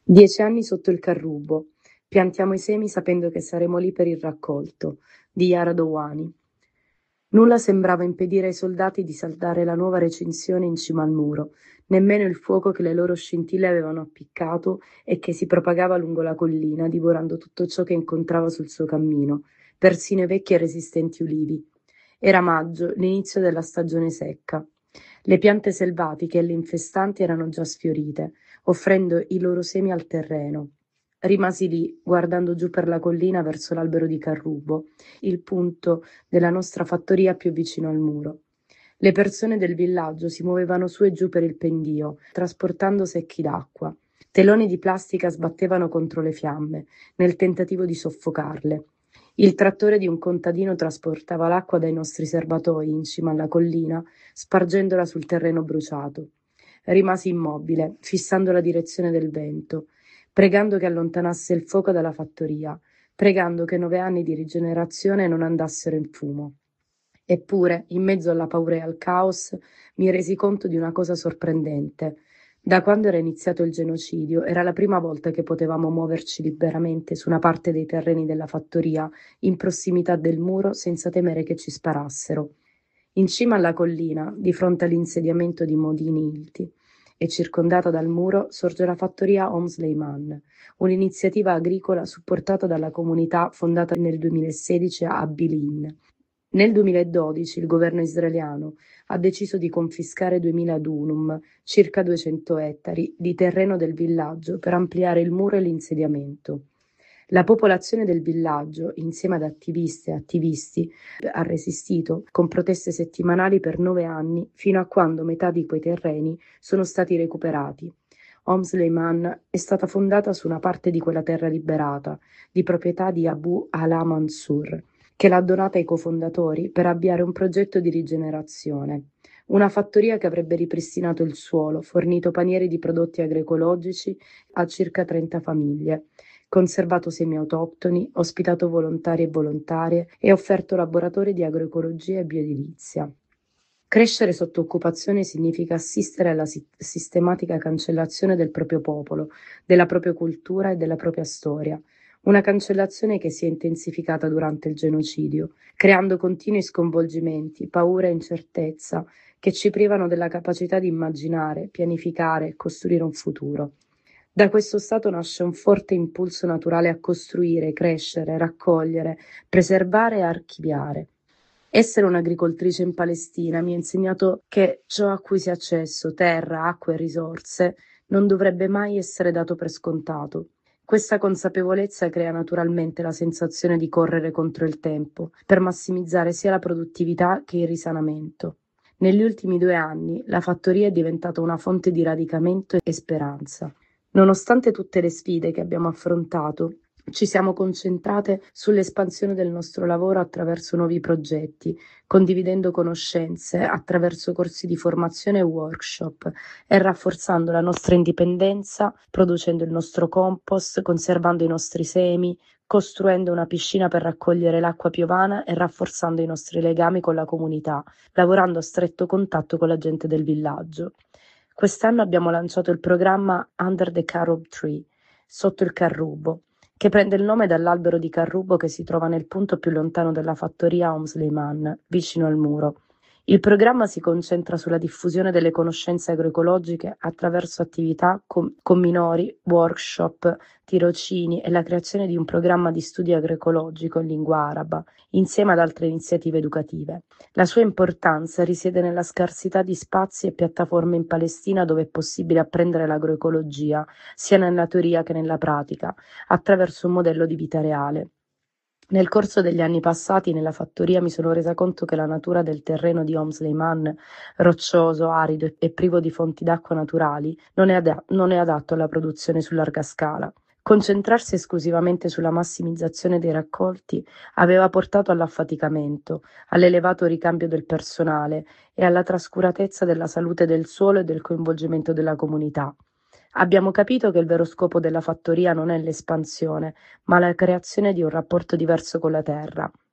10 anni sotto il carrubo. Piantiamo i semi sapendo che saremo lì per il raccolto, di Yara Dowani. Nulla sembrava impedire ai soldati di saldare la nuova recinzione in cima al muro, nemmeno il fuoco che le loro scintille avevano appiccato e che si propagava lungo la collina, divorando tutto ciò che incontrava sul suo cammino, persino i vecchi e resistenti ulivi. Era maggio, l'inizio della stagione secca. Le piante selvatiche e le infestanti erano già sfiorite, offrendo i loro semi al terreno. Rimasi lì, guardando giù per la collina verso l'albero di Carrubo, il punto della nostra fattoria più vicino al muro. Le persone del villaggio si muovevano su e giù per il pendio, trasportando secchi d'acqua. Teloni di plastica sbattevano contro le fiamme, nel tentativo di soffocarle. Il trattore di un contadino trasportava l'acqua dai nostri serbatoi in cima alla collina, spargendola sul terreno bruciato. Rimasi immobile, fissando la direzione del vento, pregando che allontanasse il fuoco dalla fattoria, pregando che 9 anni di rigenerazione non andassero in fumo. Eppure, in mezzo alla paura e al caos, mi resi conto di una cosa sorprendente. Da quando era iniziato il genocidio, era la prima volta che potevamo muoverci liberamente su una parte dei terreni della fattoria, in prossimità del muro, senza temere che ci sparassero. In cima alla collina, di fronte all'insediamento di Modini Ilti, e circondata dal muro, sorge la fattoria Omsleiman, un'iniziativa agricola supportata dalla comunità fondata nel 2016 a Abilene. Nel 2012 il governo israeliano ha deciso di confiscare 2000 dunum, circa 200 ettari, di terreno del villaggio per ampliare il muro e l'insediamento. La popolazione del villaggio, insieme ad attiviste e attivisti, ha resistito con proteste settimanali per 9 anni, fino a quando metà di quei terreni sono stati recuperati. Omsleiman è stata fondata su una parte di quella terra liberata, di proprietà di Abu Ala Mansur, che l'ha donata ai cofondatori per avviare un progetto di rigenerazione. Una fattoria che avrebbe ripristinato il suolo, fornito panieri di prodotti agroecologici a circa 30 famiglie, conservato semi autoctoni, ospitato volontari e volontarie e offerto laboratori di agroecologia e bioedilizia. Crescere sotto occupazione significa assistere alla sistematica cancellazione del proprio popolo, della propria cultura e della propria storia. Una cancellazione che si è intensificata durante il genocidio, creando continui sconvolgimenti, paura e incertezza che ci privano della capacità di immaginare, pianificare e costruire un futuro. Da questo stato nasce un forte impulso naturale a costruire, crescere, raccogliere, preservare e archiviare. Essere un'agricoltrice in Palestina mi ha insegnato che ciò a cui si ha accesso, terra, acqua e risorse, non dovrebbe mai essere dato per scontato. Questa consapevolezza crea naturalmente la sensazione di correre contro il tempo, per massimizzare sia la produttività che il risanamento. Negli ultimi 2 anni la fattoria è diventata una fonte di radicamento e speranza. Nonostante tutte le sfide che abbiamo affrontato, ci siamo concentrate sull'espansione del nostro lavoro attraverso nuovi progetti, condividendo conoscenze attraverso corsi di formazione e workshop e rafforzando la nostra indipendenza, producendo il nostro compost, conservando i nostri semi, costruendo una piscina per raccogliere l'acqua piovana e rafforzando i nostri legami con la comunità, lavorando a stretto contatto con la gente del villaggio. Quest'anno abbiamo lanciato il programma Under the Carob Tree, sotto il carrubo, che prende il nome dall'albero di Carrubo che si trova nel punto più lontano della fattoria Omsleiman, vicino al muro. Il programma si concentra sulla diffusione delle conoscenze agroecologiche attraverso attività con minori, workshop, tirocini e la creazione di un programma di studio agroecologico in lingua araba, insieme ad altre iniziative educative. La sua importanza risiede nella scarsità di spazi e piattaforme in Palestina dove è possibile apprendere l'agroecologia, sia nella teoria che nella pratica, attraverso un modello di vita reale. Nel corso degli anni passati nella fattoria mi sono resa conto che la natura del terreno di Omsleiman, roccioso, arido e privo di fonti d'acqua naturali, non è adatto alla produzione su larga scala. Concentrarsi esclusivamente sulla massimizzazione dei raccolti aveva portato all'affaticamento, all'elevato ricambio del personale e alla trascuratezza della salute del suolo e del coinvolgimento della comunità. Abbiamo capito che il vero scopo della fattoria non è l'espansione, ma la creazione di un rapporto diverso con la terra.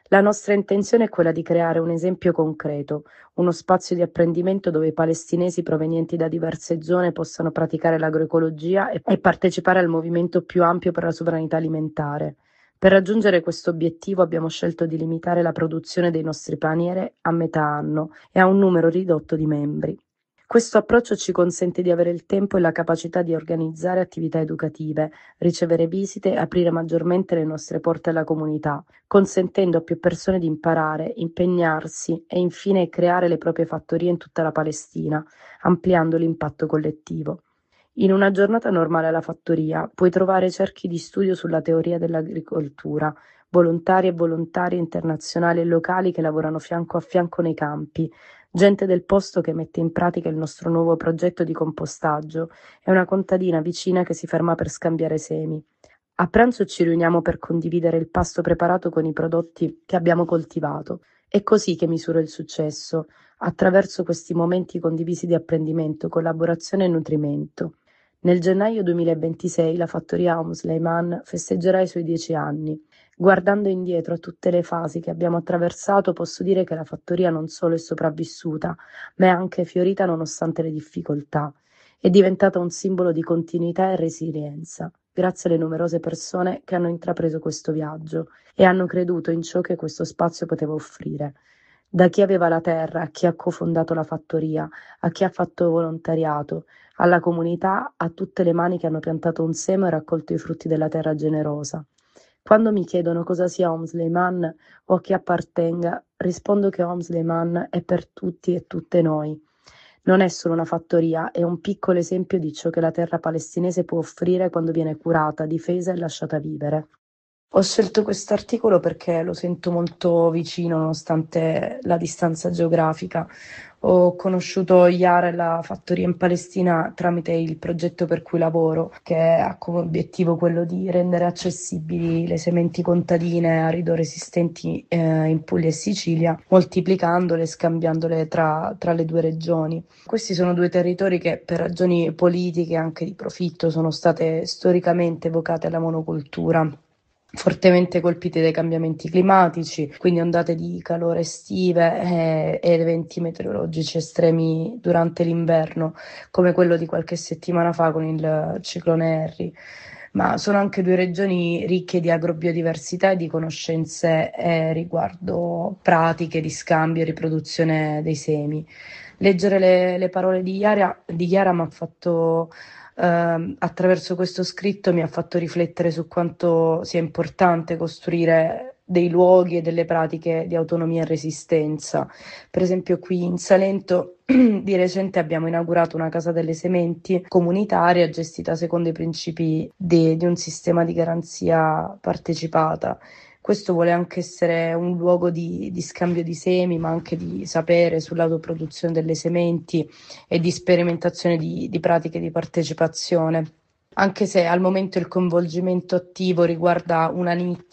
La nostra intenzione è quella di creare un esempio concreto, uno spazio di apprendimento dove i palestinesi provenienti da diverse zone possano praticare l'agroecologia e partecipare al movimento più ampio per la sovranità alimentare. Per raggiungere questo obiettivo abbiamo scelto di limitare la produzione dei nostri paniere a metà anno e a un numero ridotto di membri. Questo approccio ci consente di avere il tempo e la capacità di organizzare attività educative, ricevere visite e aprire maggiormente le nostre porte alla comunità, consentendo a più persone di imparare, impegnarsi e infine creare le proprie fattorie in tutta la Palestina, ampliando l'impatto collettivo. In una giornata normale alla fattoria puoi trovare cerchi di studio sulla teoria dell'agricoltura, volontari e volontarie internazionali e locali che lavorano fianco a fianco nei campi, gente del posto che mette in pratica il nostro nuovo progetto di compostaggio e una contadina vicina che si ferma per scambiare semi. A pranzo ci riuniamo per condividere il pasto preparato con i prodotti che abbiamo coltivato. È così che misuro il successo, attraverso questi momenti condivisi di apprendimento, collaborazione e nutrimento. Nel gennaio 2026 la fattoria Sleiman festeggerà i suoi 10 anni. Guardando indietro a tutte le fasi che abbiamo attraversato, posso dire che la fattoria non solo è sopravvissuta, ma è anche fiorita nonostante le difficoltà. È diventata un simbolo di continuità e resilienza, grazie alle numerose persone che hanno intrapreso questo viaggio e hanno creduto in ciò che questo spazio poteva offrire. Da chi aveva la terra, a chi ha cofondato la fattoria, a chi ha fatto volontariato, alla comunità, a tutte le mani che hanno piantato un seme e raccolto i frutti della terra generosa. Quando mi chiedono cosa sia Sleiman o a chi appartenga, rispondo che Sleiman è per tutti e tutte noi. Non è solo una fattoria, è un piccolo esempio di ciò che la terra palestinese può offrire quando viene curata, difesa e lasciata vivere. Ho scelto quest'articolo perché lo sento molto vicino nonostante la distanza geografica. Ho conosciuto Yara e la fattoria in Palestina tramite il progetto per cui lavoro, che ha come obiettivo quello di rendere accessibili le sementi contadine arido resistenti in Puglia e Sicilia, moltiplicandole e scambiandole tra le due regioni. Questi sono due territori che per ragioni politiche e anche di profitto sono state storicamente evocate alla monocultura, fortemente colpiti dai cambiamenti climatici, quindi ondate di calore estive ed eventi meteorologici estremi durante l'inverno, come quello di qualche settimana fa con il ciclone Harry. Ma sono anche due regioni ricche di agrobiodiversità e di conoscenze riguardo pratiche di scambio e riproduzione dei semi. Leggere le parole di Chiara mi ha fatto attraverso questo scritto mi ha fatto riflettere su quanto sia importante costruire dei luoghi e delle pratiche di autonomia e resistenza. Per esempio qui in Salento di recente abbiamo inaugurato una casa delle sementi comunitaria gestita secondo i principi di un sistema di garanzia partecipata. Questo vuole anche essere un luogo di scambio di semi, ma anche di sapere sull'autoproduzione delle sementi e di sperimentazione di pratiche di partecipazione. Anche se al momento il coinvolgimento attivo riguarda una nicchia